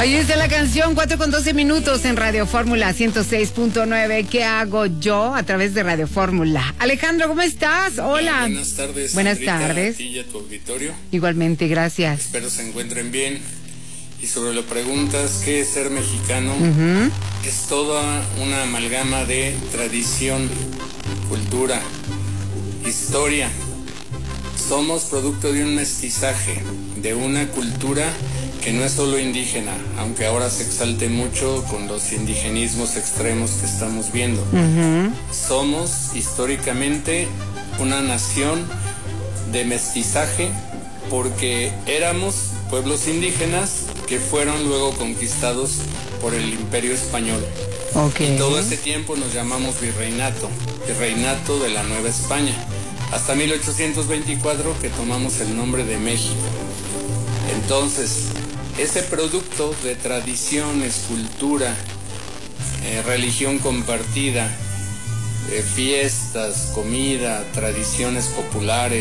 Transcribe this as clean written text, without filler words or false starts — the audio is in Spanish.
Ahí está la canción, 4:12 en Radio Fórmula 106.9. ¿Qué hago yo? A través de Radio Fórmula. Alejandro, ¿cómo estás? Hola. Buenas tardes. Buenas Sandrita, tardes. A ti y a tu auditorio. Igualmente, gracias. Espero se encuentren bien. Y sobre lo preguntas, ¿qué es ser mexicano? Es toda una amalgama de tradición, cultura, historia. Somos producto de un mestizaje, de una cultura que no es solo indígena, aunque ahora se exalte mucho con los indigenismos extremos que estamos viendo. Somos históricamente una nación de mestizaje porque éramos pueblos indígenas que fueron luego conquistados por el Imperio Español. Okay. Y todo ese tiempo nos llamamos virreinato de la Nueva España, hasta 1824 que tomamos el nombre de México. Entonces, ese producto de tradiciones, cultura, religión compartida, fiestas, comida, tradiciones populares,